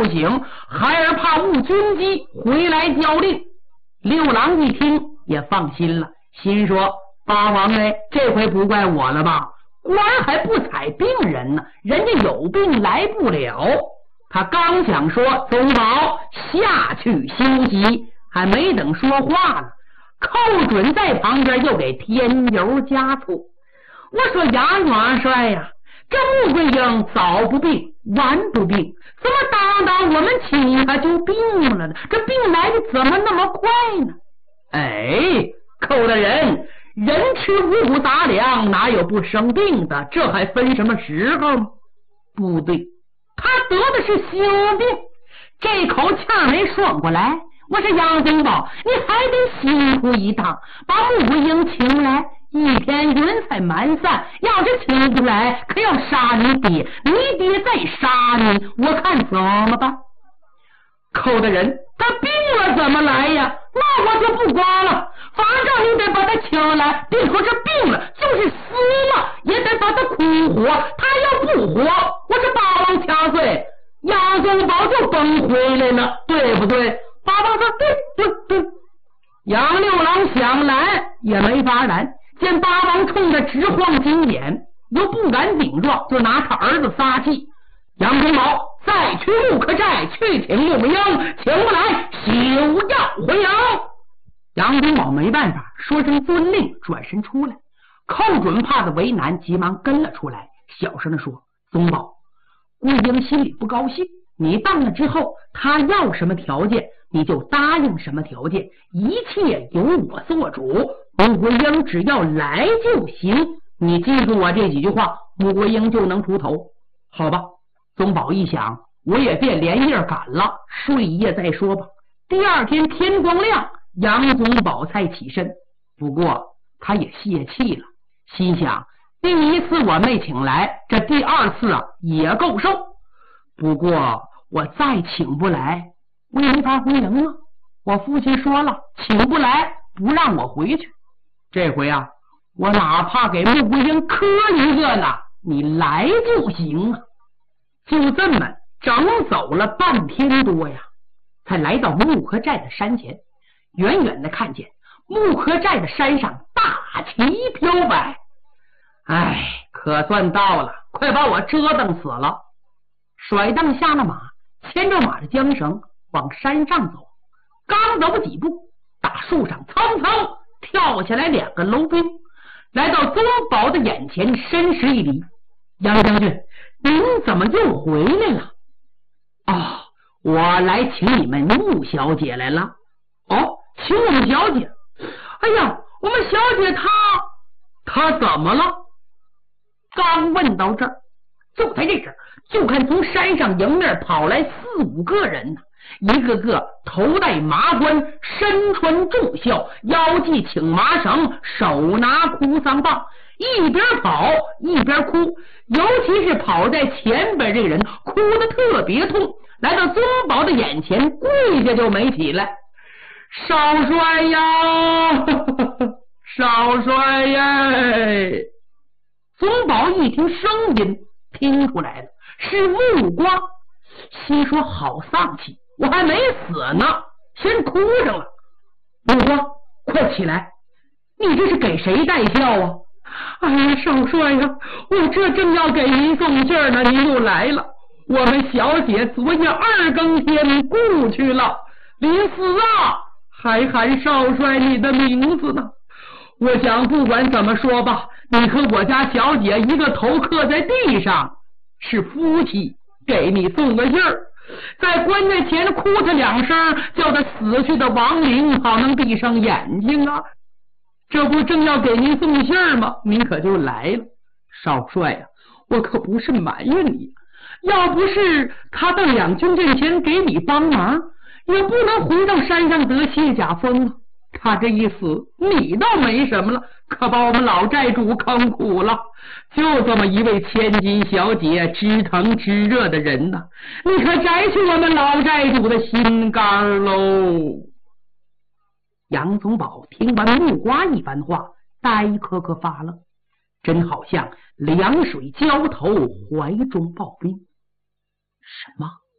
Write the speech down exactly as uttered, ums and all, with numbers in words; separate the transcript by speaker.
Speaker 1: 行，孩儿怕误军机，回来交令。六郎一听也放心了，心说八王哎，这回不怪我了吧？官还不采病人呢，人家有病来不了。他刚想说宗保下去休息，还没等说话呢，寇准在旁边又给添油加醋。我说杨元帅呀、啊，这穆桂英早不病晚不病，怎么当当我们亲他就病了呢？这病来的怎么那么快呢？哎，寇大人，人吃五谷杂粮，哪有不生病的？这还分什么时候吗？不对，他得的是心病。这口气没顺过来，我说杨宗保，你还得辛苦一趟，把穆桂英请来，一天云彩满散，要是请不来，可要杀你爹，你爹再杀你，我看怎么办？寇大人，他病了怎么来呀？那我就不管了，反正你得把他请来，别说是病了，就是死了也得把他苦活。他要不活，我这八王掐碎，杨宗保就崩回来了，对不对？八王说对对对。杨六郎想拦也没法拦，见八王冲着直晃金眼，又不敢顶撞，就拿他儿子撒气。杨宗保再去木柯寨去请穆桂英，请不来休要回营。杨宗保没办法，说声遵令，转身出来。寇准怕他为难，急忙跟了出来，小声的说：宗保，桂英心里不高兴，你到了之后，他要什么条件你就答应什么条件，一切由我做主，穆桂英只要来就行。你记住我这几句话，穆桂英就能出头，好吧？宗保一想，我也便连夜赶了，睡一夜再说吧。第二天天光亮，杨宗保才起身，不过他也泄气了，心想第一次我没请来，这第二次啊也够受，不过我再请不来，我也没法回营啊。我父亲说了，请不来不让我回去。这回啊，我哪怕给穆桂英磕一个呢，你来就行啊。就这么整走了半天多呀，才来到木柯寨的山前。远远的看见木柯寨的山上大旗飘摆，哎，可算到了，快把我折腾死了。甩蹬下了马，牵着马的缰绳往山上走，刚走几步，大树上蹭蹭跳下来两个楼兵，来到宗保的眼前，深施一礼：杨将军，您怎么又回来了？哦，我来请你们穆小姐来了。哦，请我们小姐？哎呀，我们小姐她她怎么了？刚问到这儿，就在这时，就看从山上迎面跑来四五个人呢，一个个头戴麻冠，身穿重孝，腰系请麻绳，手拿哭丧棒，一边跑一边哭，尤其是跑在前边这个人哭得特别痛，来到宗保的眼前跪下就没起来。少帅呀，少帅呀！宗保一听声音听出来了，是穆光，心说好丧气，我还没死呢，先哭上了。穆光，快起来，你这是给谁带孝啊？哎呀，少帅呀，我这正要给您送信呢，您又来了。我们小姐昨夜二更天故去了，临死啊还喊少帅你的名字呢。我想不管怎么说吧，你和我家小姐一个头磕在地上，是夫妻，给你送个信儿，在棺材前哭他两声，叫他死去的亡灵好能闭上眼睛啊。这不正要给您送信儿吗？您可就来了。少帅呀、啊，我可不是埋怨你，要不是他到两军阵前给你帮忙，也不能回到山上得卸甲风啊。他这一死，你倒没什么了，可把我们老寨主坑苦了。就这么一位千金小姐，知疼知热的人呐，你可摘去我们老寨主的心肝喽。杨宗保听完木瓜一番话，呆磕磕发愣，真好像凉水浇头，怀中抱冰。什么？